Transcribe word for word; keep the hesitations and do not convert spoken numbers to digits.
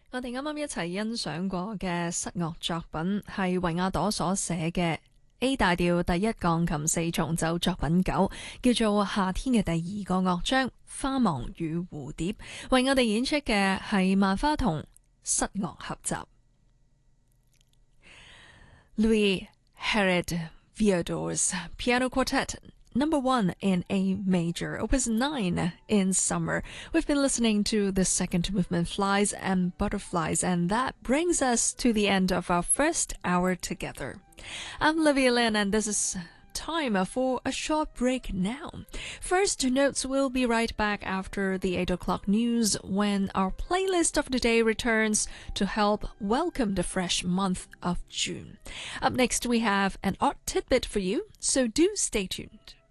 我哋啱啱一齊欣賞過嘅室樂作品係維亞朵所寫嘅 A 大調第一鋼琴四重奏作品九，叫做夏天嘅第二個樂章花芒與蝴蝶。為我哋演出嘅係萬花筒室樂合集。Louis Herod Viardot's Piano Quartet Number one in A major, Opus nine in Summer. We've been listening to the second movement, Flies and Butterflies, and that brings us to the end of our first hour together. I'm Livia Lynn, and this is time for a short break now. First Notes will be right back after the eight o'clock news when our playlist of the day returns to help welcome the fresh month of June. Up next, we have an odd tidbit for you, so do stay tuned.